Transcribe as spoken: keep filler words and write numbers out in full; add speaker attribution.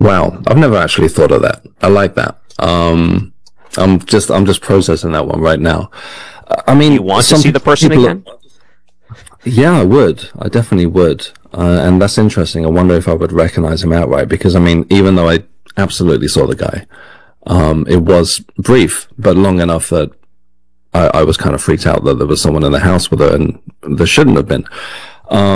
Speaker 1: Wow, I've never actually thought of that. I like that. Um, I'm just I'm just processing that one right now. I mean,
Speaker 2: you want to see the person again?
Speaker 1: Are, yeah, I would. I definitely would. Uh, and that's interesting. I wonder if I would recognize him outright, because I mean, even though I absolutely saw the guy, um, it was brief, but long enough that I, I was kind of freaked out that there was someone in the house with her, and there shouldn't have been.